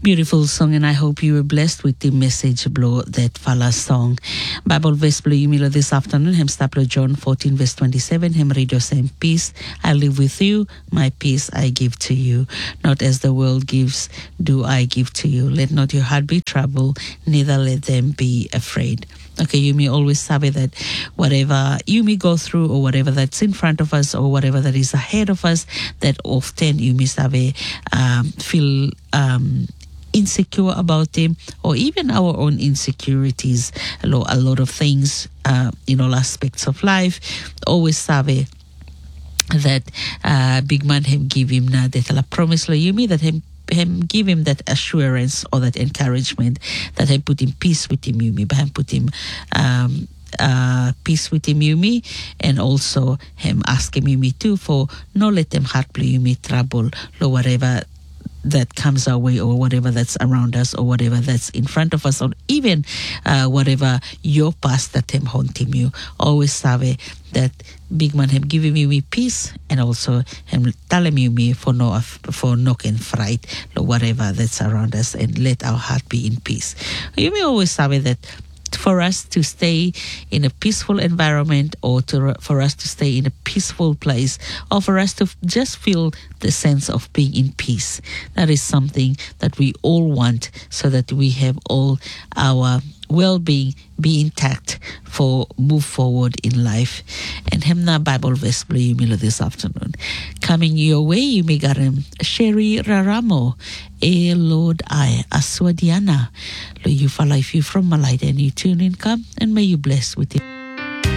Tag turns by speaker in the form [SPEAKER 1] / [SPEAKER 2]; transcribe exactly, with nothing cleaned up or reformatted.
[SPEAKER 1] Beautiful song, and I hope you were blessed with the message blow that fala song. Bible verse blow you milo this afternoon. Hem staplo John fourteen verse twenty-seven. Hem read your same peace I live with you, my peace I give to you. Not as the world gives, do I give to you. Let not your heart be troubled, neither let them be afraid. Okay, you may always sabe that whatever you may go through or whatever that's in front of us or whatever that is ahead of us, that often you may sabe um, feel um, insecure about them, or even our own insecurities, a lot, a lot of things uh, in all aspects of life. Always sabe that uh, big man him give him na detala promise lo you me that him him give him that assurance or that encouragement that I put him peace with him you me, but him put him um uh peace with him you me, and also him ask him you me too for no let them heart play you me trouble lo whatever that comes our way, or whatever that's around us, or whatever that's in front of us, or even uh, whatever your past that him haunting you. Always sabe that big man him giving me peace, and also him telling me me for no for knocking fright or whatever that's around us, and let our heart be in peace. You may always sabe that for us to stay in a peaceful environment, or to for us to stay in a peaceful place, or for us to just feel the sense of being in peace, that is something that we all want, so that we have all our well-being be intact for move forward in life. And Hemna Bible verse blue you milo this afternoon. Coming your way, you may get him Sherry Raramo, a Lord I Aswadiana. Lo you for life you from Malite, and you tune in come, and may you bless with it.